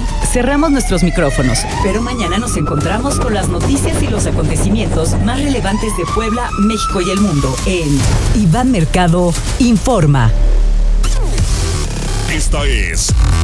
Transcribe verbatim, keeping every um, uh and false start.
Hoy cerramos nuestros micrófonos, pero mañana nos encontramos con las noticias y los acontecimientos más relevantes de Puebla, México y el mundo en Iván Mercado Informa. Esta es